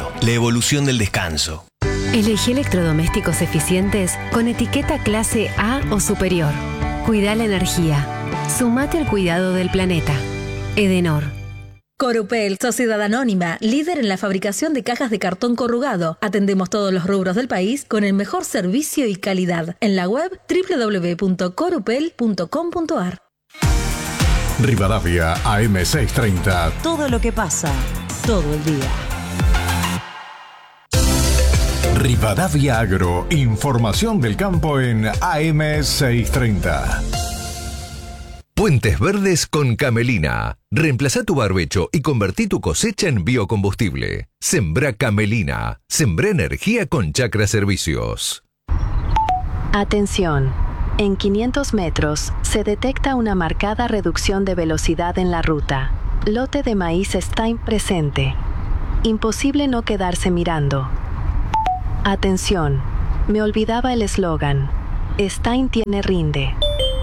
Agro, la evolución del descanso. Elegí electrodomésticos eficientes con etiqueta clase A o superior. Cuida la energía. Sumate al cuidado del planeta. Edenor. Corupel, sociedad anónima, líder en la fabricación de cajas de cartón corrugado. Atendemos todos los rubros del país con el mejor servicio y calidad. En la web www.corupel.com.ar. Rivadavia AM630. Todo lo que pasa, todo el día. Rivadavia Agro, información del campo en AM630. Puentes Verdes con Camelina. Reemplazá tu barbecho y convertí tu cosecha en biocombustible. Sembrá Camelina. Sembrá energía con Chacra Servicios. Atención. En 500 metros se detecta una marcada reducción de velocidad en la ruta. Lote de maíz Stein presente. Imposible no quedarse mirando. Atención. Me olvidaba el eslogan. Stein tiene rinde.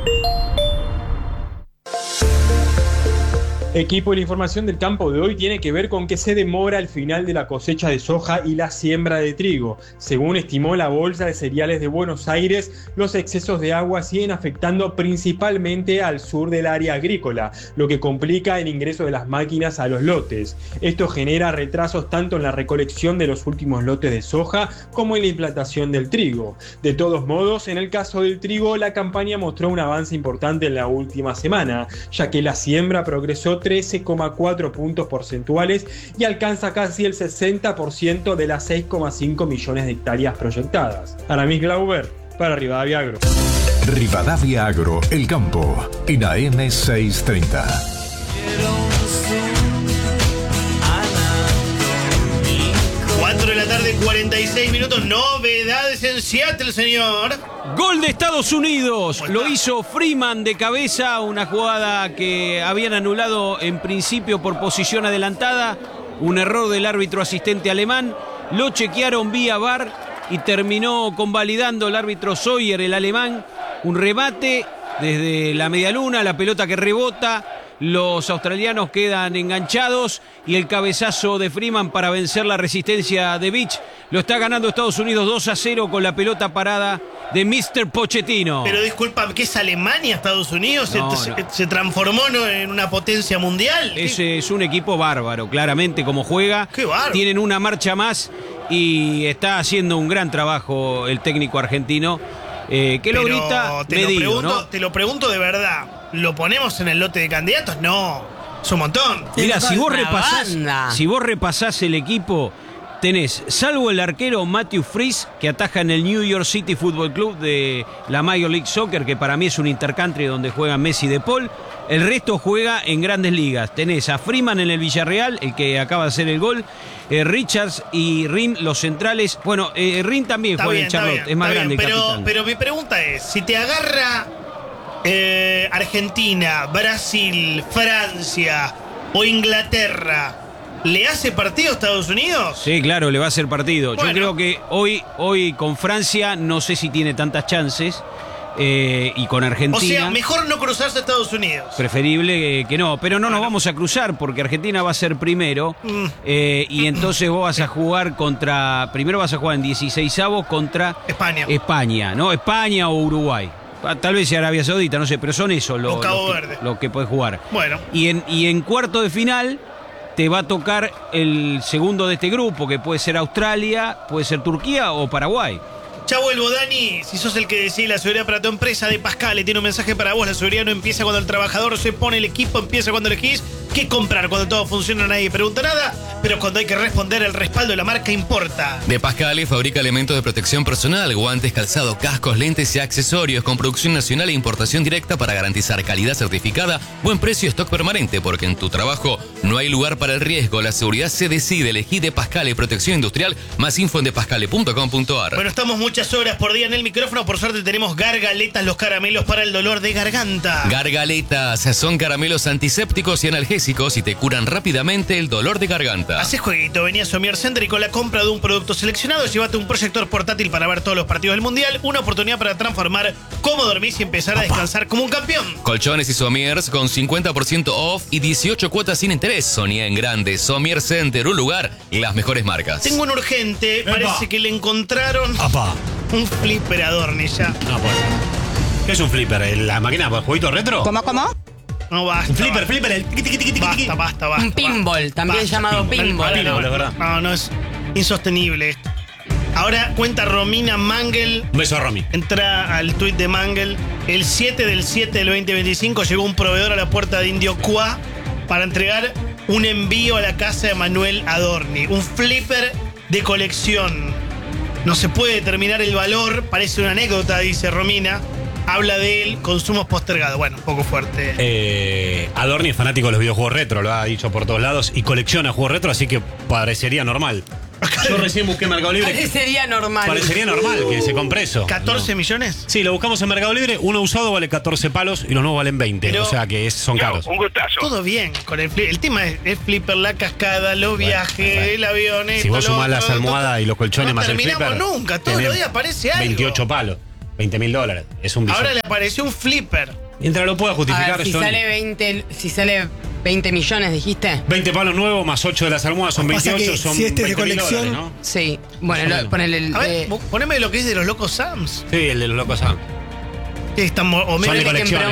Equipo, la información del campo de hoy tiene que ver con que se demora el final de la cosecha de soja y la siembra de trigo. Según estimó la Bolsa de Cereales de Buenos Aires, los excesos de agua siguen afectando principalmente al sur del área agrícola, lo que complica el ingreso de las máquinas a los lotes. Esto genera retrasos tanto en la recolección de los últimos lotes de soja como en la implantación del trigo. De todos modos, en el caso del trigo, la campaña mostró un avance importante en la última semana, ya que la siembra progresó 13,4 puntos porcentuales y alcanza casi el 60% de las 6,5 millones de hectáreas proyectadas. Aramis Glauber, para Rivadavia Agro. Rivadavia Agro, el campo, en AM630. 4 de la tarde, 46 minutos. Novedades en Seattle, señor. Gol de Estados Unidos. Lo hizo Freeman de cabeza. Una jugada que habían anulado en principio por posición adelantada. Un error del árbitro asistente alemán. Lo chequearon vía VAR y terminó convalidando el árbitro Sawyer, el alemán. Un remate desde la medialuna, la pelota que rebota. Los australianos quedan enganchados y el cabezazo de Freeman para vencer la resistencia de Beach. Lo está ganando Estados Unidos 2-0 con la pelota parada de Mr. Pochettino. Pero disculpa, ¿qué es Alemania, Estados Unidos? No. Se transformó en una potencia mundial. Es un equipo bárbaro, claramente, como juega. ¡Qué bárbaro! Tienen una marcha más y está haciendo un gran trabajo el técnico argentino. Que lo grita medido, ¿no? Te lo pregunto de verdad. ¿Lo ponemos en el lote de candidatos? No. Es un montón. Mira, si vos repasás el equipo, tenés, salvo el arquero Matthew Freese, que ataja en el New York City Football Club de la Major League Soccer, que para mí es un intercountry donde juegan Messi y De Paul. El resto juega en grandes ligas. Tenés a Freeman en el Villarreal, el que acaba de hacer el gol. Richards y Rin, los centrales. Bueno, Rin también juega en Charlotte, es más grande. Pero mi pregunta es, si te agarra Argentina, Brasil, Francia o Inglaterra, ¿le hace partido a Estados Unidos? Sí, claro, le va a hacer partido. Bueno. Yo creo que hoy con Francia no sé si tiene tantas chances. Y con Argentina. O sea, mejor no cruzarse a Estados Unidos. Preferible que no, pero no nos vamos a cruzar porque Argentina va a ser primero. Y entonces vos vas a jugar primero vas a jugar en 16avos contra España, ¿no? España o Uruguay. Tal vez sea Arabia Saudita, no sé, pero son esos los que podés jugar. Bueno. Y en cuarto de final te va a tocar el segundo de este grupo, que puede ser Australia, puede ser Turquía o Paraguay. Ya vuelvo, Dani. Si sos el que decide la seguridad para tu empresa, de Pascale tiene un mensaje para vos. La seguridad no empieza cuando el trabajador se pone el equipo, empieza cuando elegís. ¿Qué comprar? Cuando todo funciona nadie pregunta nada, pero cuando hay que responder, el respaldo de la marca importa. De Pascale fabrica elementos de protección personal, guantes, calzado, cascos, lentes y accesorios con producción nacional e importación directa para garantizar calidad certificada, buen precio y stock permanente, porque en tu trabajo no hay lugar para el riesgo. La seguridad se decide. Elegí De Pascale Protección Industrial. Más info en depascale.com.ar. Bueno, estamos muchas horas por día en el micrófono. Por suerte tenemos Gargaletas, los caramelos para el dolor de garganta. Gargaletas son caramelos antisépticos y analgésicos y te curan rápidamente el dolor de garganta. oferta. Haces jueguito, venía a Somier Center y con la compra de un producto seleccionado, llévate un proyector portátil para ver todos los partidos del Mundial, una oportunidad para transformar cómo dormís y empezar a descansar como un campeón. Colchones y somiers con 50% off y 18 cuotas sin interés. Sonia en grande, Somier Center, un lugar y las mejores marcas. Tengo un urgente, parece que le encontraron un flipper a Dorni ya. No puede ser. ¿Qué es un flipper? ¿La máquina para jueguito retro? ¿Cómo? No, basta. Un flipper, el tiqui, tiqui, tiqui, tiqui. Basta. Un pinball, también llamado pinball. Pinball, es verdad. No, es insostenible. Ahora cuenta Romina Mangel. Un beso a Romy. Entra al tuit de Mangel. El 7 del 7 del 2025 llegó un proveedor a la puerta de Indio Cuá para entregar un envío a la casa de Manuel Adorni. Un flipper de colección. No se puede determinar el valor, parece una anécdota, dice Romina. Habla de él, consumos postergados. Bueno, un poco fuerte. Adorni es fanático de los videojuegos retro, lo ha dicho por todos lados, y colecciona juegos retro, así que parecería normal. Yo recién busqué en Mercado Libre. Parecería normal. Parecería normal que se compre eso. ¿14 millones? Sí, lo buscamos en Mercado Libre. Uno usado vale 14 palos y los nuevos valen 20. Pero, o sea que son caros. Un gustazo. Todo bien con el flipper. El tema es el flipper, la cascada, los viajes, el avión. Si vos sumás las almohadas y los colchones más el flipper. No terminamos nunca, todos los días aparece algo. 28 palos, $20.000. Es un billete. Ahora le apareció un flipper. Mientras lo pueda justificar, A ver, si sale 20 millones, dijiste. 20 palos nuevos más 8 de las almohadas son 28, son si este es de $20.000, colección, ¿no? Sí, bueno, ponele el. A ver, poneme lo que es de los locos Sams. Sí, el de los locos Sams. Sí, estamos, o menos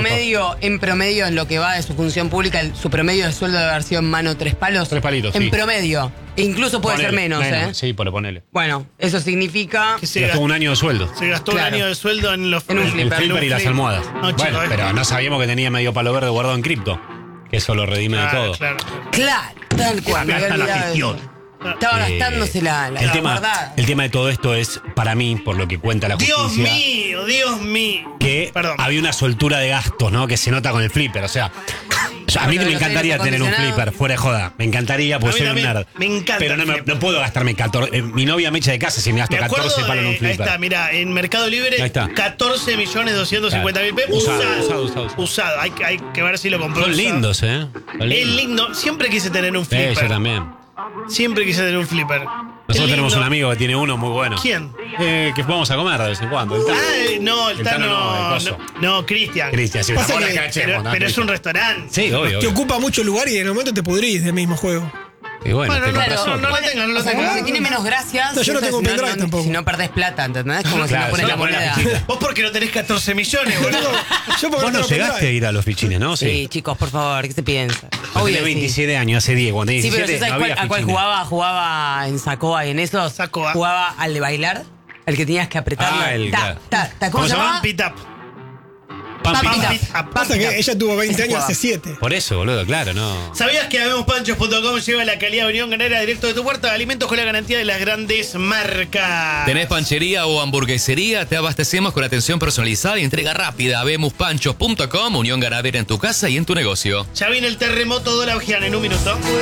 En promedio, en lo que va de su función pública, su promedio de sueldo debe haber sido en mano 3 palos. 3 palitos, En sí. promedio. E incluso puede ser menos, ¿eh? Sí, ponele. Bueno, eso significa. Que Se gastó un año de sueldo. Se gastó un año de sueldo en los En un El flipper. flipper y las almohadas. No, chico, bueno, pero no sabíamos que tenía medio palo verde guardado en cripto. Que eso lo redime de todo. Claro, tal cual. Me había olvidado de eso. Estaba gastándose la el tema de todo esto es, para mí, por lo que cuenta la justicia, Dios mío. que había una soltura de gastos, ¿no? Que se nota con el flipper. O sea, a mí me encantaría tener un flipper, fuera de joda. Me encantaría, porque soy un nerd. Me encanta. Pero no puedo gastarme 14. Mi novia me echa de casa si me gasto 14 palos en un flipper. Ahí está, mira, en Mercado Libre, Ahí está. 14.250.000 pesos. Usado. Hay que ver si lo compró. Son lindos, ¿eh? Es lindo. Siempre quise tener un flipper. Yo también. Siempre quise tener un flipper. Nosotros tenemos un amigo que tiene uno muy bueno. ¿Quién? Que vamos a comer de vez en cuando. El Tano. No, Cristian. Cristian, sí. Pasa que- Pero es un restaurante. Sí, obvio. Te ocupa mucho lugar y en el momento te pudrís del mismo juego. Y bueno, te compras Claro, otro. no lo o sea, como que tiene menos gracia. No, yo no tengo un pendrive tampoco. Si no perdés plata, ¿entendés? Como si Claro, no pones solo la pones la moneda. fichita. Vos porque no tenés 14 millones, boludo. Yo porque Vos no tengo llegaste a pendrive. ir a los fichines, ¿no? Sí, chicos, por favor, ¿qué se piensa? Vos Obvio, tenés sí. 27 años, hace 10. Cuando tenés Sí, pero 17 ¿tú no sabes había a cuál fichines. jugaba en Sacoa y en esos? Sacoa. Jugaba al de bailar, el que tenías que apretarlo. claro. ¿Cómo se llama? Pump it up. Pasa que ella tuvo 20 años hace 7. Por eso, boludo, claro, no. ¿Sabías que habemospanchos.com lleva la calidad de Unión Ganadera directo de tu puerta? Alimentos con la garantía de las grandes marcas. ¿Tenés panchería o hamburguesería? Te abastecemos con atención personalizada y entrega rápida. Habemospanchos.com, Unión Ganadera en tu casa y en tu negocio. Ya viene el terremoto de la Ojiana en un minuto.